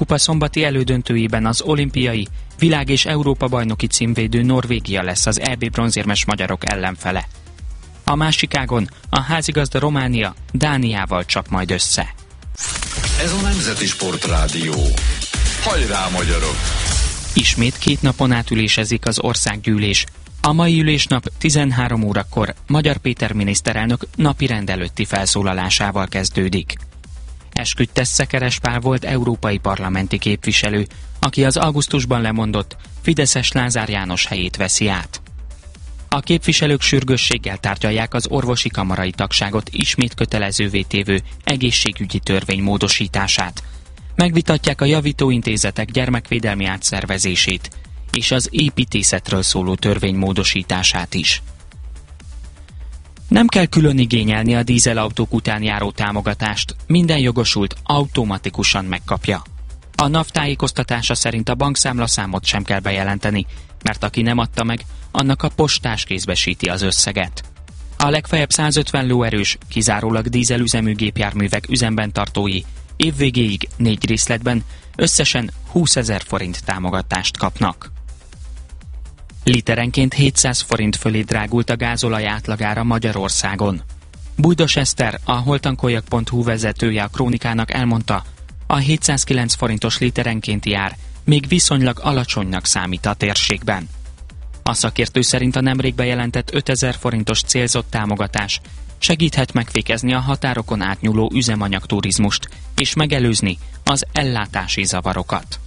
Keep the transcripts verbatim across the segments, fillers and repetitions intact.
kupa szombati elődöntőjében az olimpiai, világ- és Európa-bajnoki címvédő Norvégia lesz az é bé bronzérmes magyarok ellenfele. A másik ágon a házigazda Románia Dániával csap majd össze. Ez a Nemzeti Sportrádió. Hajrá, magyarok! Ismét két napon át ülésezik az országgyűlés. A mai ülésnap tizenhárom órakor Magyar Péter miniszterelnök napirend előtti felszólalásával kezdődik. Esküdtes Szekeres Pál volt európai parlamenti képviselő, aki az augusztusban lemondott fideszes Lázár János helyét veszi át. A képviselők sürgősséggel tárgyalják az orvosi kamarai tagságot ismét kötelezővé tévő egészségügyi törvény módosítását. Megvitatják a javítóintézetek gyermekvédelmi átszervezését és az építészetről szóló törvény módosítását is. Nem kell külön igényelni a dízelautók után járó támogatást, minden jogosult automatikusan megkapja. A NAV tájékoztatása szerint a bankszámlaszámot sem kell bejelenteni, mert aki nem adta meg, annak a postás kézbesíti az összeget. A legfeljebb százötven lóerős, kizárólag dízelüzemű gépjárművek üzemben tartói évvégéig négy részletben összesen húszezer forint támogatást kapnak. Literenként hétszáz forint fölé drágult a gázolaj átlagára Magyarországon. Bújdos Eszter, a holtankoljak pont hu vezetője a Krónikának elmondta, a hétszázkilenc forintos literenkénti ár még viszonylag alacsonynak számít a térségben. A szakértő szerint a nemrég bejelentett ötezer forintos célzott támogatás segíthet megfékezni a határokon átnyúló üzemanyagturizmust és megelőzni az ellátási zavarokat.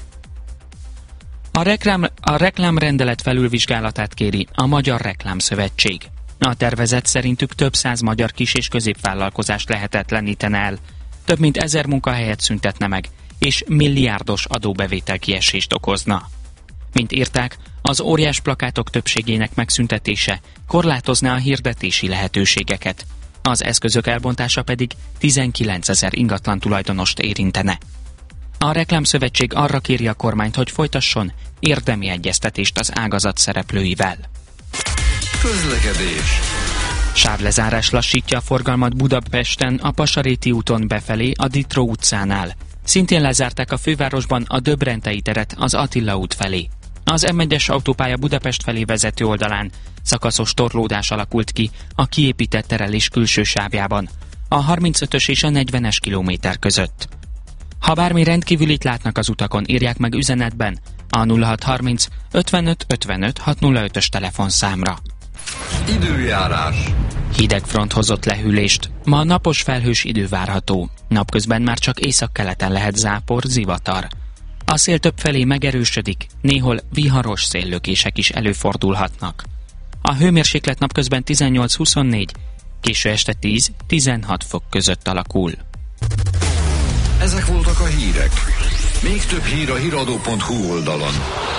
A, reklám, a reklámrendelet felülvizsgálatát kéri a Magyar Reklámszövetség. A tervezet szerintük több száz magyar kis- és középvállalkozást lehetetlenítene el, több mint ezer munkahelyet szüntetne meg, és milliárdos adóbevétel kiesést okozna. Mint írták, az óriás plakátok többségének megszüntetése korlátozná a hirdetési lehetőségeket, az eszközök elbontása pedig tizenkilencezer ingatlan tulajdonost érintene. A Reklámszövetség arra kéri a kormányt, hogy folytasson érdemi egyeztetést az ágazat szereplőivel. Közlekedés. Sávlezárás lassítja a forgalmat Budapesten a Pasaréti úton befelé a Ditró utcánál. Szintén lezárták a fővárosban a Döbrentei teret az Attila út felé. Az em egyes autópálya Budapest felé vezető oldalán szakaszos torlódás alakult ki a kiépített terelés külső sávjában, a harmincötös és a negyvenes kilométer között. Ha bármi rendkívülit látnak az utakon, írják meg üzenetben a nulla hat harminc ötvenöt ötvenöt hatszázötös telefonszámra. Időjárás. Hideg front hozott lehűlést. Ma napos felhős idő várható. Napközben már csak északkeleten lehet zápor, zivatar. A szél többfelé megerősödik, néhol viharos széllökések is előfordulhatnak. A hőmérséklet napközben tizennyolc-huszonnégy, késő este tíz-tizenhat fok között alakul. Ezek voltak a hírek. Még több hír a híradó pont hu oldalon.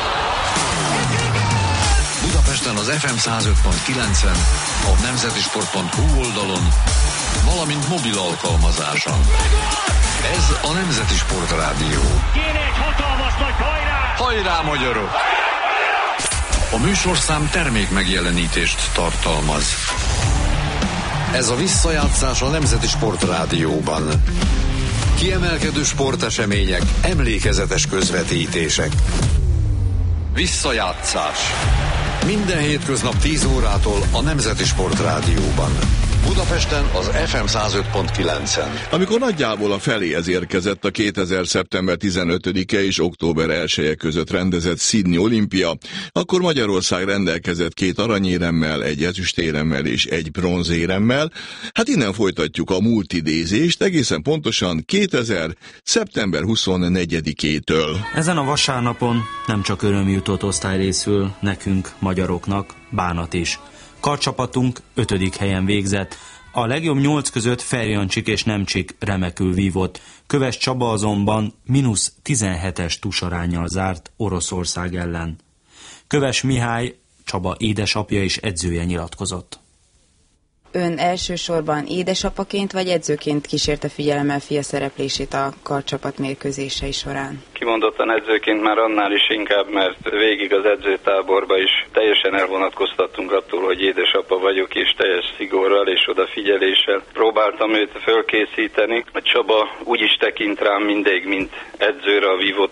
Budapesten az ef em száz öt pont kilencen, a nemzetisport pont hu oldalon, valamint mobil alkalmazáson. Ez a Nemzeti Sportrádió. Kéne egy hatalmas nagy hajrá! Hajrá, magyarok! A műsorszám termék megjelenítést tartalmaz. Ez a visszajátszás a Nemzeti Sportrádióban. Kiemelkedő sportesemények, emlékezetes közvetítések. Visszajátszás. Minden hétköznap tíz órától a Nemzeti Sportrádióban. Budapesten az ef em száz öt pont kilencen. Amikor nagyjából a feléhez érkezett a kétezer. szeptember tizenötödike és október elseje között rendezett Sydney olimpia, akkor Magyarország rendelkezett két aranyéremmel, egy ezüstéremmel és egy bronzéremmel. Hát innen folytatjuk a multidézést, egészen pontosan kétezer. szeptember huszonnegyedikétől. Ezen a vasárnapon nem csak öröm jutott osztály részül nekünk, magyaroknak, bánat is. Karcsapatunk ötödik helyen végzett, a legjobb nyolc között Ferjancsik és Nemcsik remekül vívott, Köves Csaba azonban mínusz tizenhetes tusaránnyal zárt Oroszország ellen. Köves Mihály, Csaba édesapja és edzője nyilatkozott. Ön elsősorban édesapaként vagy edzőként kísérte figyelemmel fia szereplését a karcsapat mérkőzései során? Kimondottan edzőként már annál is inkább, mert végig az edzőtáborba is teljesen elvonatkoztattunk attól, hogy édesapa vagyok, és teljes szigorral és odafigyeléssel próbáltam őt fölkészíteni. A Csaba úgy is tekint rám mindig, mint edzőre, a vívott